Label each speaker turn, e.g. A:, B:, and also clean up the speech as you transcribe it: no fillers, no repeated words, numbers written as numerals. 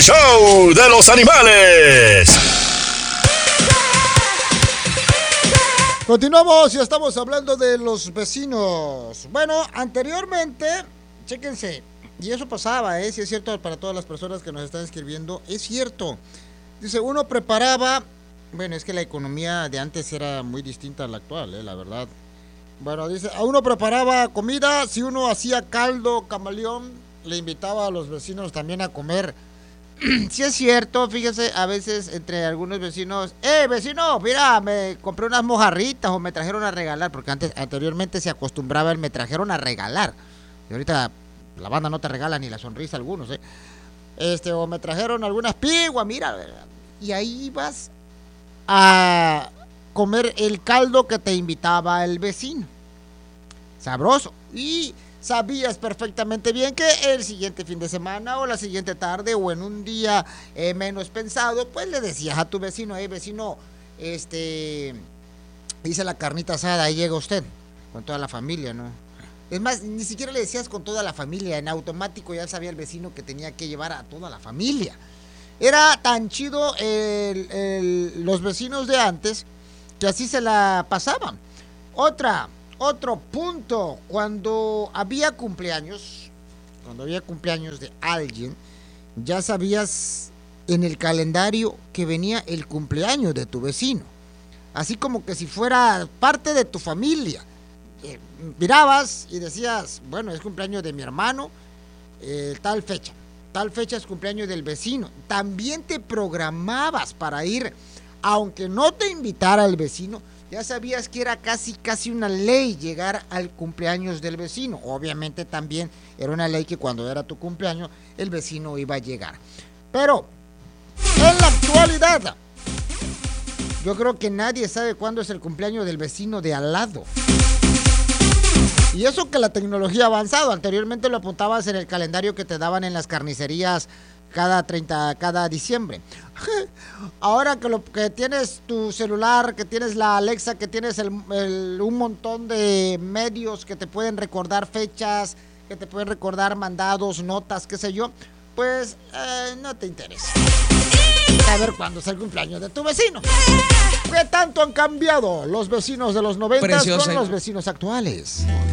A: show de los animales.
B: Continuamos y estamos hablando de los vecinos. Bueno, anteriormente, chéquense, y eso pasaba, si es cierto para todas las personas que nos están escribiendo, es cierto. Dice, uno preparaba, bueno, es que la economía de antes era muy distinta a la actual, la verdad. Bueno, dice, a uno preparaba comida, si uno hacía caldo, camaleón, le invitaba a los vecinos también a comer. Sí es cierto, fíjese, a veces entre algunos vecinos, vecino, mira, me compré unas mojarritas o me trajeron a regalar, porque anteriormente se acostumbraba el me trajeron a regalar, y ahorita la banda no te regala ni la sonrisa a algunos, o me trajeron algunas piguas, mira, y ahí ibas a comer el caldo que te invitaba el vecino, sabroso, y sabías perfectamente bien que el siguiente fin de semana o la siguiente tarde o en un día menos pensado, pues le decías a tu vecino, vecino, hice la carnita asada, ahí llega usted, con toda la familia, ¿no? Es más, ni siquiera le decías con toda la familia, en automático ya sabía el vecino que tenía que llevar a toda la familia. Era tan chido los vecinos de antes que así se la pasaban. Otro punto, cuando había cumpleaños de alguien, ya sabías en el calendario que venía el cumpleaños de tu vecino. Así como que si fuera parte de tu familia. Mirabas y decías, bueno, es cumpleaños de mi hermano, tal fecha es cumpleaños del vecino. También te programabas para ir, aunque no te invitara el vecino. Ya sabías que era casi una ley llegar al cumpleaños del vecino. Obviamente también era una ley que cuando era tu cumpleaños, el vecino iba a llegar. Pero, en la actualidad, yo creo que nadie sabe cuándo es el cumpleaños del vecino de al lado. Y eso que la tecnología ha avanzado. Anteriormente lo apuntabas en el calendario que te daban en las carnicerías cada diciembre. Ahora que tienes tu celular, que tienes la Alexa, que tienes un montón de medios que te pueden recordar fechas, que te pueden recordar mandados, notas, qué sé yo, pues no te interesa saber cuándo es el cumpleaños de tu vecino. ¿Qué tanto han cambiado los vecinos de los 90 con los vecinos actuales?